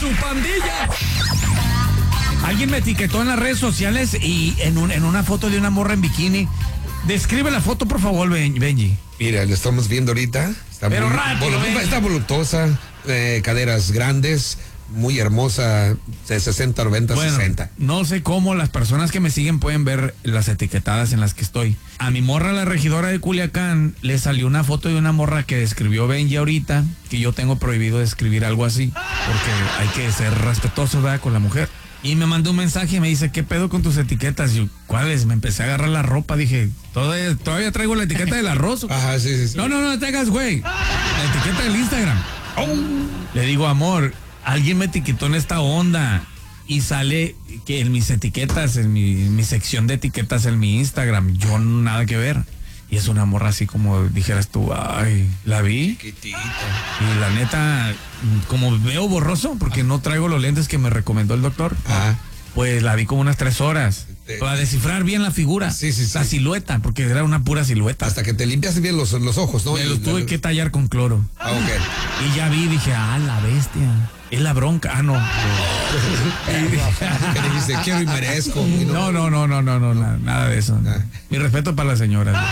su pandilla. Alguien me etiquetó en las redes sociales y en una foto de una morra en bikini. Describe la foto, por favor, Benji. Mira, lo estamos viendo ahorita. Pero rápido, está voluptuosa, caderas grandes, muy hermosa, de 60, 90, bueno, 60. No sé cómo las personas que me siguen pueden ver las etiquetadas en las que estoy. A mi morra, la regidora de Culiacán, le salió una foto de una morra que describió Benji ahorita, que yo tengo prohibido describir algo así, porque hay que ser respetuoso, ¿verdad?, con la mujer. Y me mandó un mensaje y me dice, ¿qué pedo con tus etiquetas? Yo, ¿cuáles? Me empecé a agarrar la ropa, dije, todavía traigo la etiqueta del arroz. Ajá, sí. No te hagas, güey. La etiqueta del Instagram. Le digo, amor, alguien me etiquetó en esta onda y sale que en mis etiquetas, en mi sección de etiquetas en mi Instagram, yo nada que ver. Y es una morra así como dijeras tú, ay, la vi. Chiquitita. Y la neta, como veo borroso, porque no traigo los lentes que me recomendó el doctor, pues la vi como unas 3 horas. Para descifrar bien la figura, Sí. la silueta, porque era una pura silueta. Hasta que te limpias bien los ojos, ¿no? Me los tuve que tallar con cloro. Ok. Y ya vi, dije, la bestia. Es la bronca. No. ¿Qué dijiste? Quiero y merezco. No, nada de eso. Mi respeto para la señora.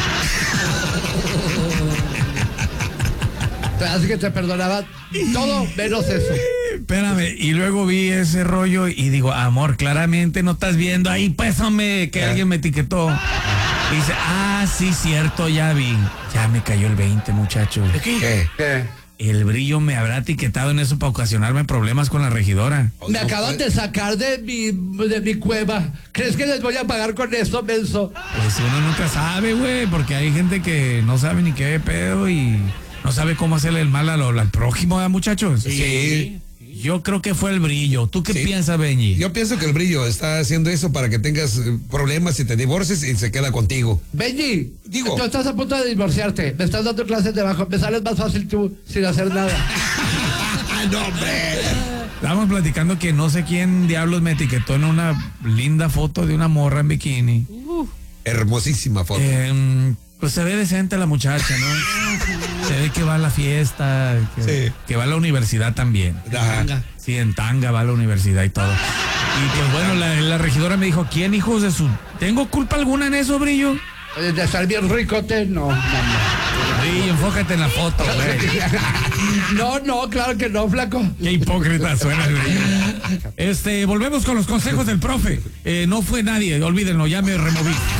Así que te perdonaba todo menos eso. Espérame, y luego vi ese rollo y digo, amor, claramente no estás viendo ahí, pues, hombre, que alguien me etiquetó. Y dice, sí, cierto, ya vi. Ya me cayó el 20, muchachos. ¿Qué? El brillo me habrá etiquetado en eso para ocasionarme problemas con la regidora. Me acaban de sacar de mi cueva. ¿Crees que les voy a pagar con esto, menso? Pues uno nunca sabe, güey, porque hay gente que no sabe ni qué pedo y no sabe cómo hacerle el mal al prójimo, muchachos. Sí. Yo creo que fue el brillo. ¿Tú qué piensas, Benji? Yo pienso que el brillo está haciendo eso para que tengas problemas y te divorcies y se queda contigo. Benji, Digo. tú estás a punto de divorciarte. Me estás dando clases de bajo. Me sales más fácil tú sin hacer nada. ¡No, hombre! Estábamos platicando que no sé quién diablos me etiquetó en una linda foto de una morra en bikini. Hermosísima foto. Pues se ve decente la muchacha, ¿no? Se ve que va a la fiesta, que va a la universidad también. Ajá. Sí, en tanga va a la universidad y todo. Y pues bueno, la regidora me dijo, ¿quién, hijos de su...? ¿Tengo culpa alguna en eso, Brillo? De estar bien ricote, no. Brillo, enfócate en la foto, güey. No, claro que no, flaco. Qué hipócrita suena el Brillo. Volvemos con los consejos del profe. No fue nadie, olvídenlo, ya me removí.